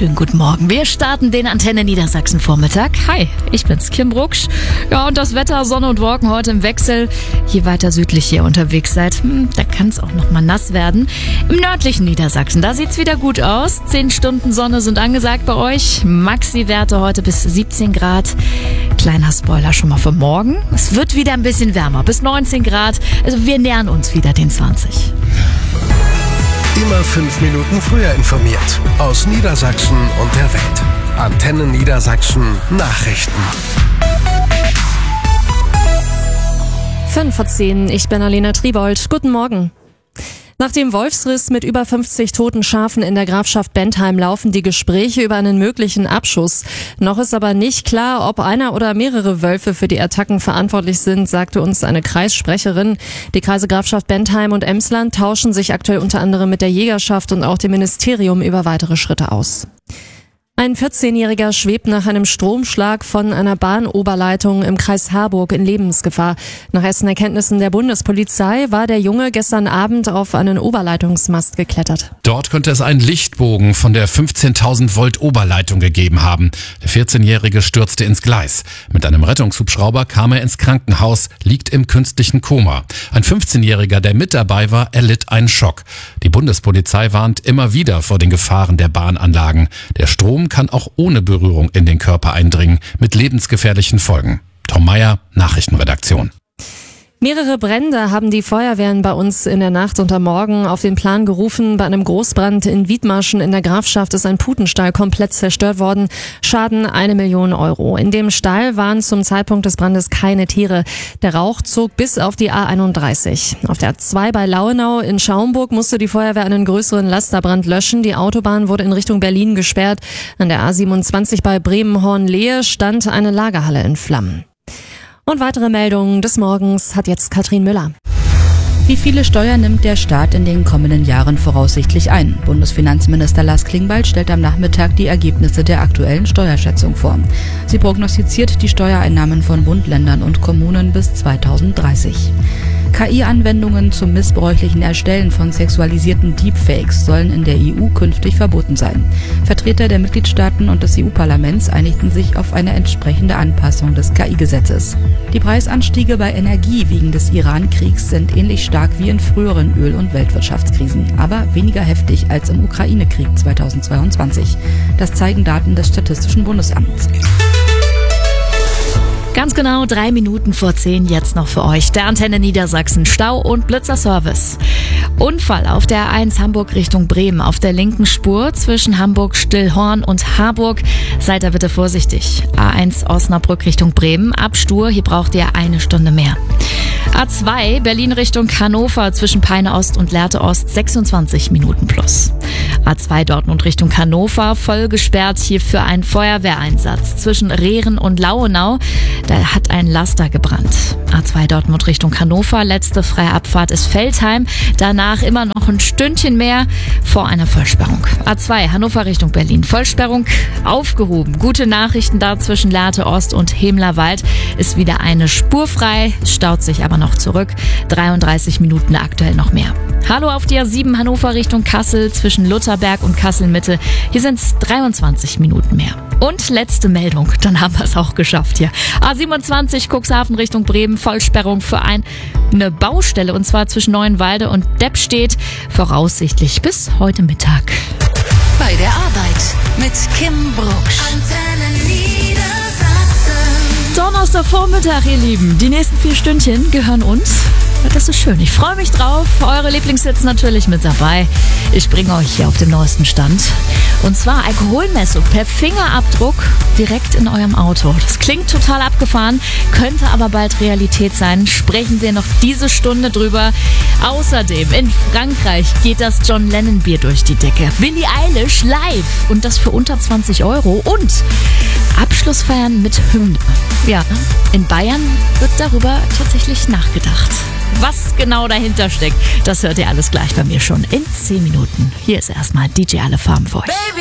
wunderschönen guten Morgen. Wir starten den Antenne Niedersachsen Vormittag. Hi, ich bin's, Kim Brucksch. Ja, und das Wetter, Sonne und Wolken heute im Wechsel. Je weiter südlich ihr unterwegs seid, da kann es auch noch mal nass werden. Im nördlichen Niedersachsen, da sieht's wieder gut aus. 10 Stunden Sonne sind angesagt bei euch. Maxi-Werte heute bis 17 Grad. Kleiner Spoiler schon mal für morgen. Es wird wieder ein bisschen wärmer, bis 19 Grad. Also wir nähern uns wieder den 20. Immer 5 Minuten früher informiert. Aus Niedersachsen und der Welt. Antenne Niedersachsen Nachrichten. 5:10, ich bin Alena Triebold. Guten Morgen. Nach dem Wolfsriss mit über 50 toten Schafen in der Grafschaft Bentheim laufen die Gespräche über einen möglichen Abschuss. Noch ist aber nicht klar, ob einer oder mehrere Wölfe für die Attacken verantwortlich sind, sagte uns eine Kreissprecherin. Die Kreise Grafschaft Bentheim und Emsland tauschen sich aktuell unter anderem mit der Jägerschaft und auch dem Ministerium über weitere Schritte aus. Ein 14-Jähriger schwebt nach einem Stromschlag von einer Bahnoberleitung im Kreis Harburg in Lebensgefahr. Nach ersten Erkenntnissen der Bundespolizei war der Junge gestern Abend auf einen Oberleitungsmast geklettert. Dort könnte es einen Lichtbogen von der 15.000 Volt Oberleitung gegeben haben. Der 14-Jährige stürzte ins Gleis. Mit einem Rettungshubschrauber kam er ins Krankenhaus, liegt im künstlichen Koma. Ein 15-Jähriger, der mit dabei war, erlitt einen Schock. Die Bundespolizei warnt immer wieder vor den Gefahren der Bahnanlagen. Der Strom kann auch ohne Berührung in den Körper eindringen, mit lebensgefährlichen Folgen. Tom Meyer, Nachrichtenredaktion. Mehrere Brände haben die Feuerwehren bei uns in der Nacht und am Morgen auf den Plan gerufen. Bei einem Großbrand in Wiedmarschen in der Grafschaft ist ein Putenstall komplett zerstört worden. Schaden 1 Million Euro. In dem Stall waren zum Zeitpunkt des Brandes keine Tiere. Der Rauch zog bis auf die A31. Auf der A2 bei Lauenau in Schaumburg musste die Feuerwehr einen größeren Lasterbrand löschen. Die Autobahn wurde in Richtung Berlin gesperrt. An der A27 bei Bremen-Hornlehe stand eine Lagerhalle in Flammen. Und weitere Meldungen des Morgens hat jetzt Katrin Müller. Wie viele Steuern nimmt der Staat in den kommenden Jahren voraussichtlich ein? Bundesfinanzminister Lars Klingbeil stellt am Nachmittag die Ergebnisse der aktuellen Steuerschätzung vor. Sie prognostiziert die Steuereinnahmen von Bund, Ländern und Kommunen bis 2030. KI-Anwendungen zum missbräuchlichen Erstellen von sexualisierten Deepfakes sollen in der EU künftig verboten sein. Vertreter der Mitgliedstaaten und des EU-Parlaments einigten sich auf eine entsprechende Anpassung des KI-Gesetzes. Die Preisanstiege bei Energie wegen des Iran-Kriegs sind ähnlich stark wie in früheren Öl- und Weltwirtschaftskrisen, aber weniger heftig als im Ukraine-Krieg 2022. Das zeigen Daten des Statistischen Bundesamts. Ganz genau 3 Minuten vor 10 jetzt noch für euch. Der Antenne Niedersachsen Stau- und Blitzerservice. Unfall auf der A1 Hamburg Richtung Bremen auf der linken Spur zwischen Hamburg-Stillhorn und Harburg. Seid da bitte vorsichtig. A1 Osnabrück Richtung Bremen. Ab Stur, hier braucht ihr 1 Stunde mehr. A2 Berlin Richtung Hannover zwischen Peine Ost und Lehrte Ost 26 Minuten plus. A2 Dortmund Richtung Hannover voll gesperrt hier für einen Feuerwehreinsatz zwischen Rehren und Lauenau. Da hat ein Laster gebrannt. A2 Dortmund Richtung Hannover, letzte freie Abfahrt ist Veltheim. Danach immer noch ein Stündchen mehr vor einer Vollsperrung. A2 Hannover Richtung Berlin, Vollsperrung aufgehoben. Gute Nachrichten da zwischen Lehrte Ost und Hemlerwald ist wieder eine Spur frei, staut sich aber noch zurück. 33 Minuten aktuell noch mehr. Hallo auf die A7 Hannover Richtung Kassel zwischen Lutherberg und Kassel-Mitte. Hier sind es 23 Minuten mehr. Und letzte Meldung, dann haben wir es auch geschafft hier. A27 Cuxhaven Richtung Bremen, Vollsperrung für eine Baustelle und zwar zwischen Neuenwalde und Deppstedt, voraussichtlich bis heute Mittag. Bei der Arbeit mit Kim Brucksch. Antenne Niedersachsen. Donnerstagvormittag, ihr Lieben. Die nächsten 4 Stündchen gehören uns. Das ist schön. Ich freue mich drauf. Eure Lieblingshits natürlich mit dabei. Ich bringe euch hier auf den neuesten Stand. Und zwar Alkoholmessung per Fingerabdruck direkt in eurem Auto. Das klingt total abgefahren, könnte aber bald Realität sein. Sprechen wir noch diese Stunde drüber. Außerdem in Frankreich geht das John Lennon Bier durch die Decke. Billie Eilish live und das für unter 20 Euro. Und Abschlussfeiern mit Hymne. Ja, in Bayern wird darüber tatsächlich nachgedacht. Was genau dahinter steckt, das hört ihr alles gleich bei mir schon in 10 Minuten. Hier ist erstmal DJ Alle Farben für euch.